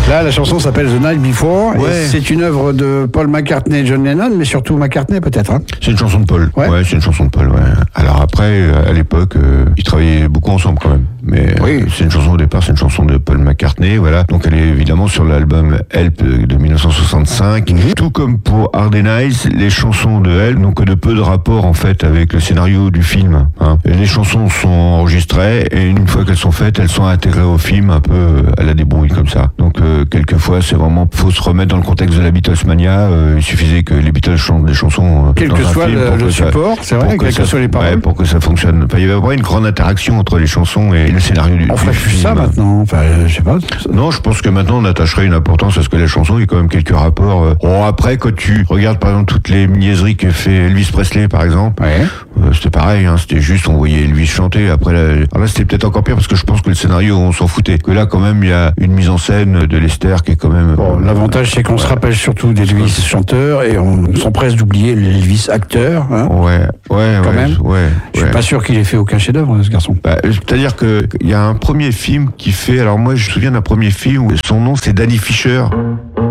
Là, la chanson s'appelle The Night Before. Ouais. Et c'est une œuvre de Paul McCartney et John Lennon, mais surtout McCartney peut-être. Hein. C'est une chanson de Paul. Ouais. Ouais, c'est une chanson de Paul. Ouais. Alors après, à l'époque, ils travaillaient beaucoup ensemble quand même. Mais Oui. c'est une chanson au départ, c'est une chanson de Paul McCartney. Voilà. Donc elle est évidemment sur l'album Help de 1965. Tout comme pour Hard Day's Night, les chansons de Help n'ont que de peu de rapport en fait avec le scénario du film. Hein. Les chansons sont enregistrées et une fois qu'elles sont faites, elles sont intégrées au film un peu à la débrouille comme ça. Donc quelquefois, c'est vraiment faut se remettre dans le contexte de la Beatlesmania. Il suffisait que les Beatles chantent des chansons Quel dans que un soit film le support, c'est vrai, quelles que soient les paroles. Ouais, pour que ça fonctionne. Enfin, il y avait vraiment une grande interaction entre les chansons et le scénario du film. On ferait plus ça maintenant. Enfin, je sais pas. Non, je pense que maintenant on attacherait une importance à ce que la chanson ait quand même quelques rapports. Bon, après, quand tu regardes par exemple toutes les niaiseries que fait Elvis Presley, par exemple, Ouais. c'était pareil. Hein, c'était juste, on voyait Elvis chanter. Après, alors là, c'était peut-être encore pire parce que je pense que le scénario, on s'en foutait. Que là, quand même, il y a une mise en scène de Lester qui est quand même. Bon, l'avantage, c'est qu'on se rappelle surtout d'Elvis chanteur et on s'empresse d'oublier l'Elvis acteur. Hein. Ouais, Quand même. Je suis pas sûr qu'il ait fait aucun chef-d'œuvre, ce garçon. Bah, c'est-à-dire que il y a un premier film qui fait. Alors moi, je me souviens d'un premier film où son nom c'est Danny Fisher.